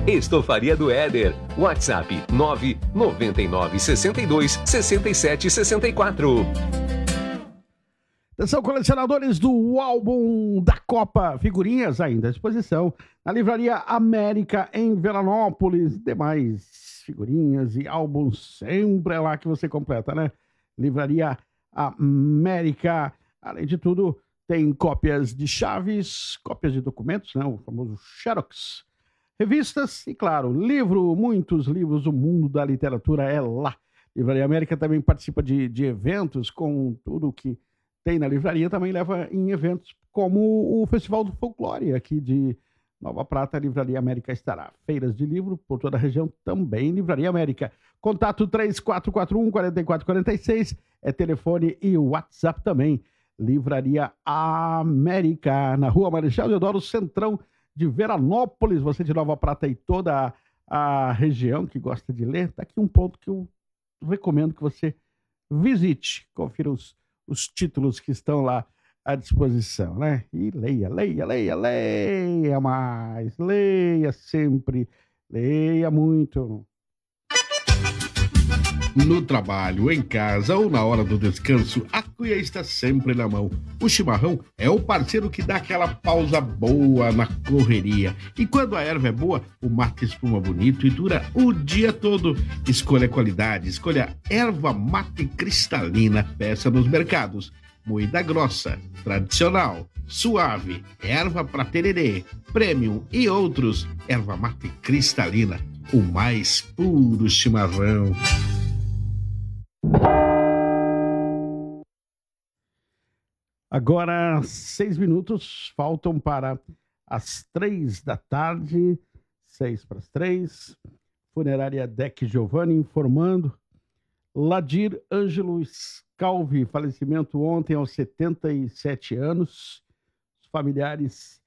Estofaria do Éder. WhatsApp 999626764. Atenção, colecionadores do álbum da Copa. Figurinhas ainda à disposição na Livraria América em Veranópolis. Demais figurinhas e álbuns sempre é lá que você completa, né? Livraria América. Além de tudo, tem cópias de chaves, cópias de documentos, né? O famoso Xerox. Revistas e, claro, muitos livros. O mundo da literatura é lá. Livraria América também participa de eventos com tudo que tem na livraria, também leva em eventos como o Festival do Folclore aqui de Nova Prata. A Livraria América estará. Feiras de livro por toda a região, também Livraria América. Contato 3441-4446, é telefone e WhatsApp também. Livraria América, na Rua Marechal Deodoro, centrão de Veranópolis. Você de Nova Prata e toda a região que gosta de ler, tá aqui um ponto que eu recomendo que você visite, confira os títulos que estão lá à disposição, né? E leia mais, leia sempre, leia muito. No trabalho, em casa ou na hora do descanso, a cuia está sempre na mão. O chimarrão é o parceiro que dá aquela pausa boa na correria. E quando a erva é boa, o mate espuma bonito e dura o dia todo. Escolha qualidade, escolha erva mate cristalina, peça nos mercados. Moída grossa, tradicional, suave, erva pra tererê, premium e outros. Erva mate cristalina, o mais puro chimarrão. Agora, 6 minutos faltam para as 3 da tarde, 6 para as 3. Funerária Deck Giovanni informando. Ladir Ângelo Scalvi, falecimento ontem aos 77 anos. Os familiares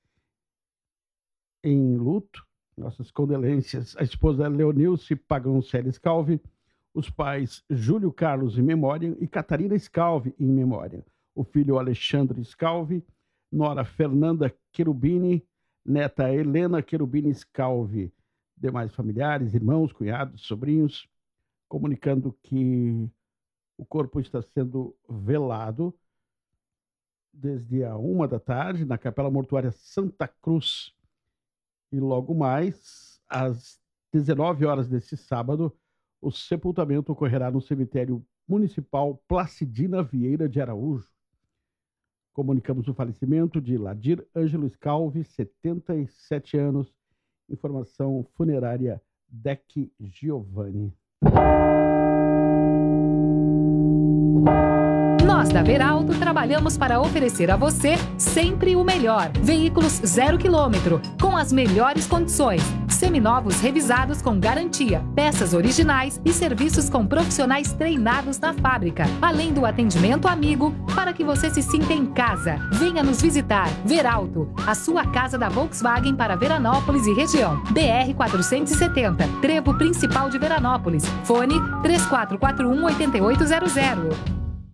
em luto, nossas condolências. A esposa Leonilce Pagoncelli Scalvi, os pais Júlio Carlos em memória e Catarina Scalvi em memória. O filho Alexandre Scalvi, nora Fernanda Cherubini, neta Helena Cherubini Scalvi. Demais familiares, irmãos, cunhados, sobrinhos, comunicando que o corpo está sendo velado desde a 1 da tarde na Capela Mortuária Santa Cruz. E logo mais, às 19 horas desse sábado, o sepultamento ocorrerá no cemitério municipal Placidina Vieira de Araújo. Comunicamos o falecimento de Ladir Ângelo Scalvi, 77 anos. Informação funerária Deck Giovanni. Nós da Veralto trabalhamos para oferecer a você sempre o melhor. Veículos 0 km, com as melhores condições. Seminovos revisados com garantia, peças originais e serviços com profissionais treinados na fábrica. Além do atendimento amigo, para que você se sinta em casa. Venha nos visitar. Veralto, a sua casa da Volkswagen para Veranópolis e região. BR 470, Trevo Principal de Veranópolis. Fone 3441-8800.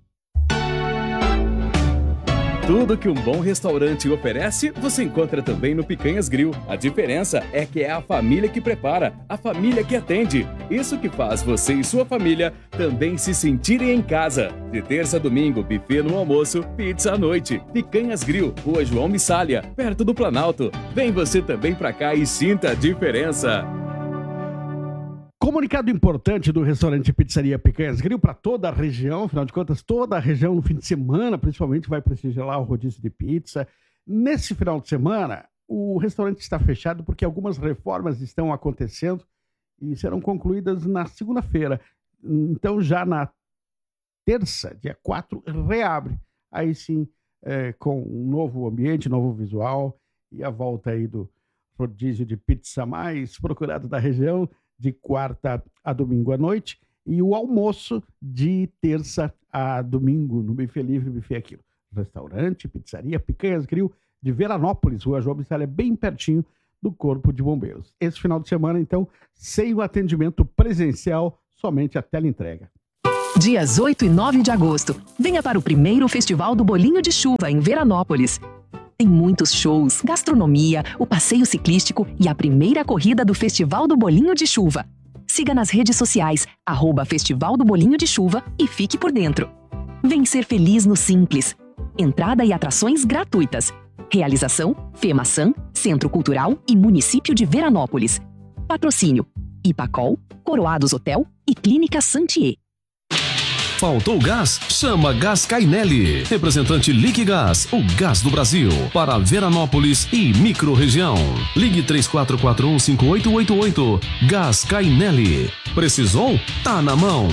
Tudo que um bom restaurante oferece, você encontra também no Picanhas Grill. A diferença é que é a família que prepara, a família que atende. Isso que faz você e sua família também se sentirem em casa. De terça a domingo, buffet no almoço, pizza à noite. Picanhas Grill, Rua João Missália, perto do Planalto. Vem você também pra cá e sinta a diferença. Comunicado importante do restaurante Pizzaria Picanhas Grill para toda a região. Afinal de contas, toda a região no fim de semana, principalmente, vai prestigiar lá o rodízio de pizza. Nesse final de semana, o restaurante está fechado porque algumas reformas estão acontecendo e serão concluídas na segunda-feira. Então, já na terça, dia 4, reabre. Aí sim, com um novo ambiente, novo visual e a volta aí do rodízio de pizza mais procurado da região, de quarta a domingo à noite, e o almoço de terça a domingo no Buffet Livre, Buffet Aquilo. Restaurante, pizzaria, Picanhas Grill de Veranópolis, Rua João Missália, bem pertinho do Corpo de Bombeiros. Esse final de semana, então, sem o atendimento presencial, somente a teleentrega. Dias 8 e 9 de agosto. Venha para o primeiro Festival do Bolinho de Chuva em Veranópolis. Tem muitos shows, gastronomia, o passeio ciclístico e a primeira corrida do Festival do Bolinho de Chuva. Siga nas redes sociais, @Festival do Bolinho de Chuva e fique por dentro. Vem ser feliz no Simples. Entrada e atrações gratuitas. Realização, FEMAÇã, Centro Cultural e Município de Veranópolis. Patrocínio, Ipacol, Coroados Hotel e Clínica Santier. Faltou gás? Chama Gás Cainelli. Representante Liquigás, o gás do Brasil. Para Veranópolis e microrregião. Ligue 3441-5888. Gás Cainelli. Precisou? Tá na mão.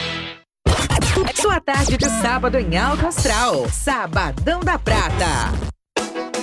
Sua tarde de sábado em Alto Astral. Sabadão da Prata.